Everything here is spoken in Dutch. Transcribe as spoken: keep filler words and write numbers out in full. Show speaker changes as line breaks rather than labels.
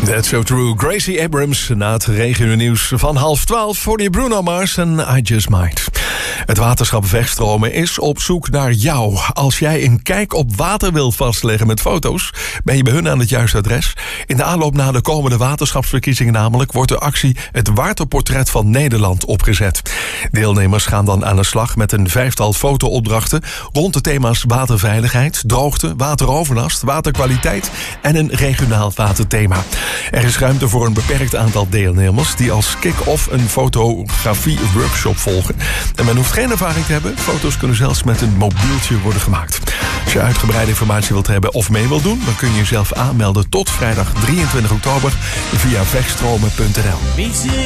That's so true. Gracie Abrams na het regionieuws van half twaalf voor die Bruno Mars en I Just Might. Het waterschap Vegstromen is op zoek naar jou. Als jij een kijk op water wilt vastleggen met foto's, ben je bij hun aan het juiste adres. In de aanloop naar de komende waterschapsverkiezingen namelijk wordt de actie Het Waterportret van Nederland opgezet. Deelnemers gaan dan aan de slag met een vijftal foto-opdrachten rond de thema's waterveiligheid, droogte, wateroverlast, waterkwaliteit en een regionaal waterthema. Er is ruimte voor een beperkt aantal deelnemers die als kick-off een fotografie-workshop volgen. En men hoeft geen ervaring te hebben. Foto's kunnen zelfs met een mobieltje worden gemaakt. Als je uitgebreide informatie wilt hebben of mee wilt doen, dan kun je jezelf aanmelden tot vrijdag drieëntwintig oktober via vegstromen punt n l.